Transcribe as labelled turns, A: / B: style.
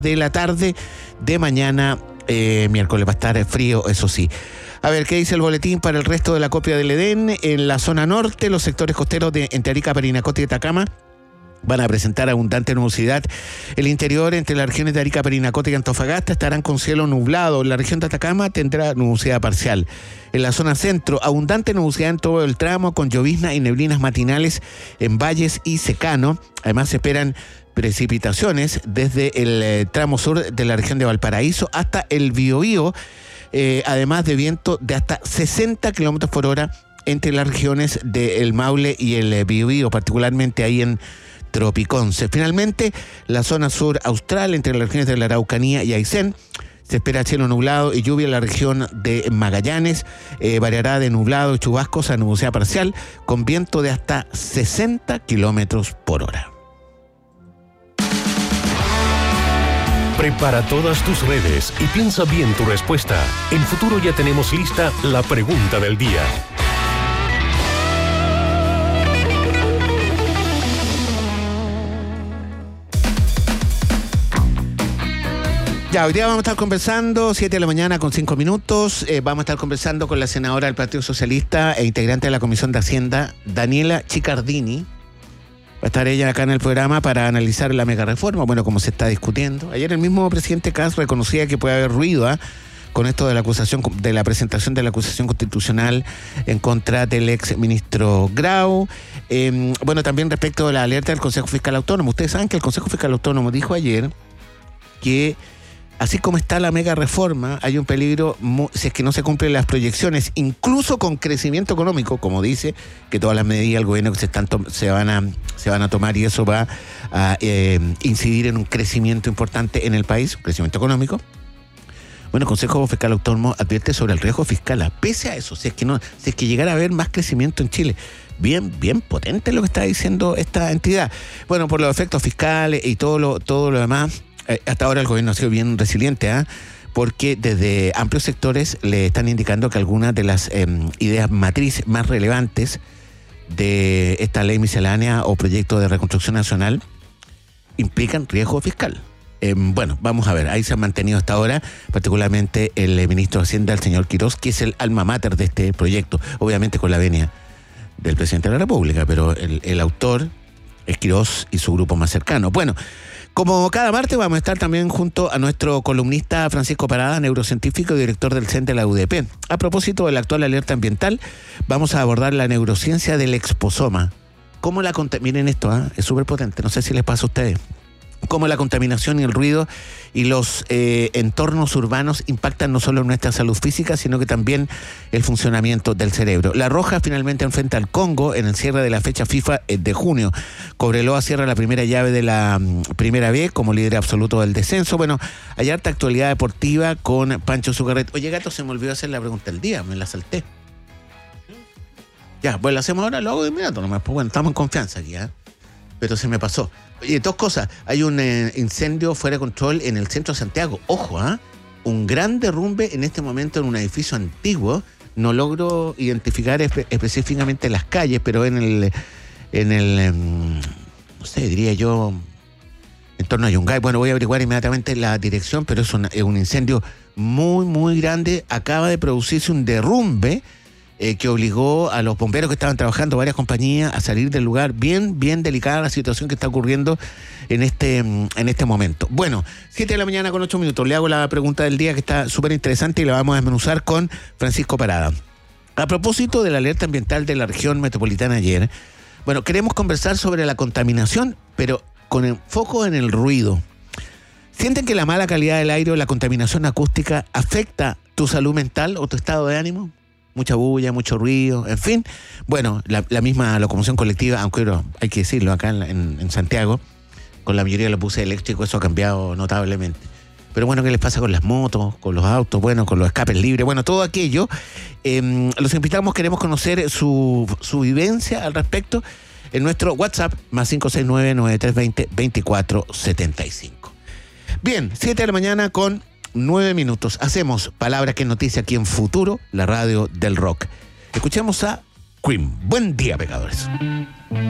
A: de la tarde de mañana, miércoles. Va a estar frío, eso sí. A ver, ¿qué dice el boletín para el resto de la copia del Edén? En la zona norte, los sectores costeros de entre Arica, Parinacota y Atacama van a presentar abundante nubosidad. El interior, entre las regiones de Arica, Parinacota y Antofagasta, estarán con cielo nublado. La región de Atacama tendrá nubosidad parcial. En la zona centro, abundante nubosidad en todo el tramo, con llovizna y neblinas matinales en valles y secano. Además, se esperan precipitaciones desde el tramo sur de la región de Valparaíso hasta el Biobío, además de viento de hasta 60 kilómetros por hora entre las regiones del Maule y el Biobío, particularmente ahí en Tropiconce. Finalmente, la zona sur austral, entre las regiones de la Araucanía y Aysén, se espera cielo nublado y lluvia en la región de Magallanes. Variará de nublado y chubascos a nubosidad parcial, con viento de hasta 60 kilómetros por hora.
B: Prepara todas tus redes y piensa bien tu respuesta. En Futuro ya tenemos lista la pregunta del día.
A: Ya, hoy día vamos a estar conversando, 7 de la mañana con 5 minutos, vamos a estar conversando con la senadora del Partido Socialista e integrante de la Comisión de Hacienda, Daniela Chiccardini. Va a estar ella acá en el programa para analizar la megareforma, bueno, como se está discutiendo. Ayer el mismo presidente Kast reconocía que puede haber ruido con esto de la acusación, de la presentación de la acusación constitucional en contra del ex ministro Grau. Bueno, también respecto de la alerta del Consejo Fiscal Autónomo. Ustedes saben que el Consejo Fiscal Autónomo dijo ayer que así como está la mega reforma, hay un peligro si es que no se cumplen las proyecciones, incluso con crecimiento económico, como dice, que todas las medidas del gobierno que se van a tomar, y eso va a incidir en un crecimiento importante en el país, un crecimiento económico. Bueno, el Consejo Fiscal Autónomo advierte sobre el riesgo fiscal, pese a eso, si es que llegara a haber más crecimiento en Chile. Bien potente lo que está diciendo esta entidad. Bueno, por los efectos fiscales y todo lo demás, hasta ahora el gobierno ha sido bien resiliente, porque desde amplios sectores le están indicando que algunas de las ideas matriz más relevantes de esta ley miscelánea o proyecto de reconstrucción nacional implican riesgo fiscal. Bueno, vamos a ver, ahí se han mantenido hasta ahora, particularmente el ministro de Hacienda, el señor Quirós, que es el alma mater de este proyecto, obviamente con la venia del presidente de la República, pero el autor es Quirós y su grupo más cercano. Bueno, como cada martes vamos a estar también junto a nuestro columnista Francisco Parada, neurocientífico y director del CEN de la UDP. A propósito de la actual alerta ambiental, vamos a abordar la neurociencia del exposoma. ¿Cómo la miren esto, es súper potente, no sé si les pasa a ustedes. Cómo la contaminación y el ruido y los entornos urbanos impactan no solo nuestra salud física, sino que también el funcionamiento del cerebro. La Roja finalmente enfrenta al Congo en el cierre de la fecha FIFA de junio. Cobreloa cierra la primera llave de la primera B como líder absoluto del descenso. Bueno, hay harta actualidad deportiva con Pancho Zucarret. Oye, gato, se me olvidó hacer la pregunta del día, me la salté. Ya, pues la hacemos ahora, lo hago de inmediato nomás. Pues bueno, estamos en confianza aquí, pero se me pasó. Oye, dos cosas. Hay un incendio fuera de control en el centro de Santiago. Ojo, un gran derrumbe en este momento en un edificio antiguo. No logro identificar específicamente las calles, pero en el no sé, diría yo, en torno a Yungay. Bueno, voy a averiguar inmediatamente la dirección, pero es un incendio muy grande. Acaba de producirse un derrumbe que obligó a los bomberos que estaban trabajando, varias compañías, a salir del lugar. Bien delicada la situación que está ocurriendo en este momento. Bueno, 7 de la mañana con 8 minutos. Le hago la pregunta del día, que está súper interesante, y la vamos a desmenuzar con Francisco Parada. A propósito de la alerta ambiental de la región metropolitana ayer, bueno, queremos conversar sobre la contaminación, pero con enfoque en el ruido. ¿Sienten que la mala calidad del aire o la contaminación acústica afecta tu salud mental o tu estado de ánimo? Mucha bulla, mucho ruido, en fin. Bueno, la misma locomoción colectiva, aunque hay que decirlo, acá en Santiago, con la mayoría de los buses eléctricos, eso ha cambiado notablemente. Pero bueno, ¿qué les pasa con las motos, con los autos, bueno, con los escapes libres? Bueno, todo aquello. Los invitamos, queremos conocer su vivencia al respecto en nuestro WhatsApp, más 569-9320-2475. Bien, 7 de la mañana con 9 minutos. Hacemos Palabra que es Noticia aquí en Futuro, la radio del rock. Escuchemos a Cream. Buen día, pecadores.